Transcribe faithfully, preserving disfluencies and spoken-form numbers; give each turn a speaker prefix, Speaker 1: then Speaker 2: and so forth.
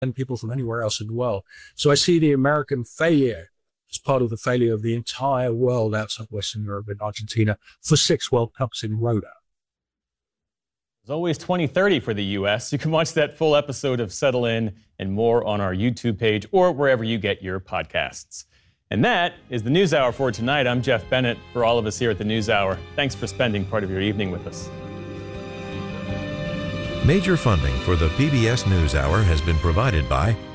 Speaker 1: and people from anywhere else in the world. So I see the American failure as part of the failure of the entire world outside Western Europe and Argentina for six World Cups in a row now.
Speaker 2: There's always twenty thirty for the U S. You can watch that full episode of Settle In and more on our YouTube page or wherever you get your podcasts. And that is the NewsHour for tonight. I'm Jeff Bennett. For all of us here at the NewsHour, thanks for spending part of your evening with us.
Speaker 3: Major funding for the P B S NewsHour has been provided by